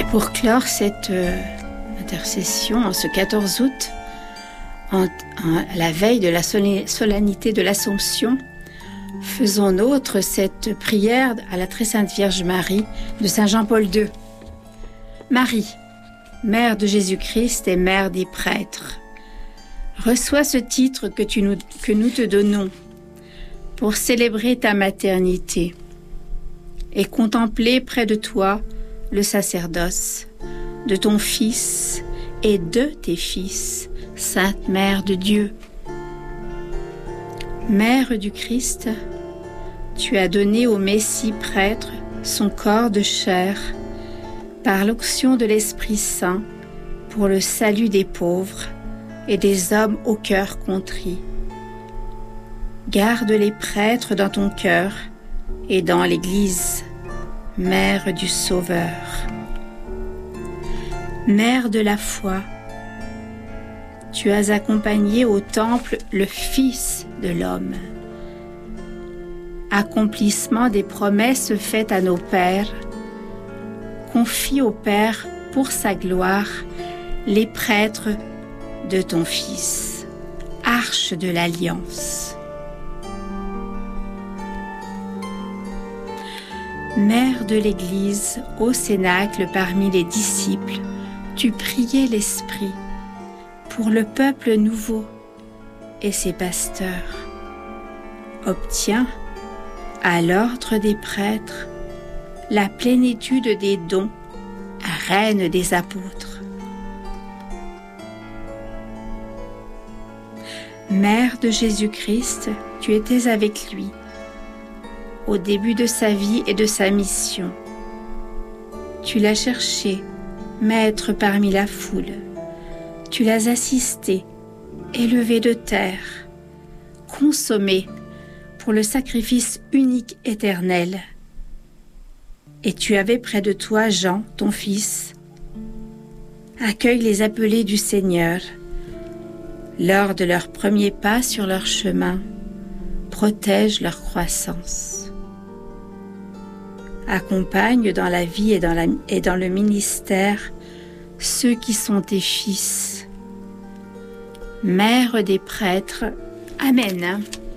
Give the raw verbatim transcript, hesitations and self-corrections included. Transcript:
Pour clore cette euh, intercession, en ce quatorze août, en, en, à la veille de la solennité de l'Assomption, faisons nôtre cette prière à la Très Sainte Vierge Marie de Saint Jean-Paul deux. Marie, Mère de Jésus-Christ et Mère des prêtres, reçois ce titre que, tu nous, que nous te donnons pour célébrer ta maternité et contempler près de toi le sacerdoce de ton Fils et de tes fils, Sainte Mère de Dieu. Mère du Christ, tu as donné au Messie prêtre son corps de chair par l'onction de l'Esprit Saint pour le salut des pauvres et des hommes au cœur contrit. Garde les prêtres dans ton cœur et dans l'Église, Mère du Sauveur. Mère de la foi, tu as accompagné au temple le Fils de l'homme. Accomplissement des promesses faites à nos pères, confie au Père pour sa gloire les prêtres de ton Fils, arche de l'Alliance. Mère de l'Église, au Cénacle parmi les disciples, tu priais l'Esprit pour le peuple nouveau et ses pasteurs. Obtiens, à l'ordre des prêtres, la plénitude des dons, Reine des apôtres. Mère de Jésus-Christ, tu étais avec lui au début de sa vie et de sa mission. Tu l'as cherché, maître parmi la foule. Tu l'as assisté, élevé de terre, consommé pour le sacrifice unique éternel. Et tu avais près de toi Jean, ton fils. Accueille les appelés du Seigneur. Lors de leurs premiers pas sur leur chemin, protège leur croissance. Accompagne dans la vie et dans, la, et dans le ministère ceux qui sont tes fils. Mère des prêtres, Amen.